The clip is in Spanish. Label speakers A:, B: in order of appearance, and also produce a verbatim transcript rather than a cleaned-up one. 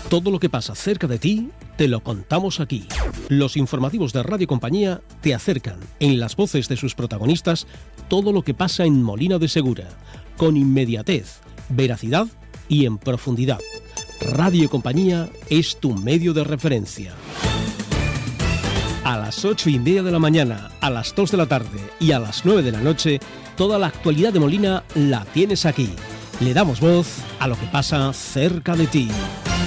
A: Todo lo que pasa cerca de ti, te lo contamos aquí. Los informativos de Radio Compañía te acercan, en las voces de sus protagonistas, todo lo que pasa en Molina de Segura, con inmediatez, veracidad y en profundidad. Radio Compañía es tu medio de referencia. A las ocho y media de la mañana, a las dos de la tarde y a las nueve de la noche, toda la actualidad de Molina la tienes aquí. Le damos voz a lo que pasa cerca de ti.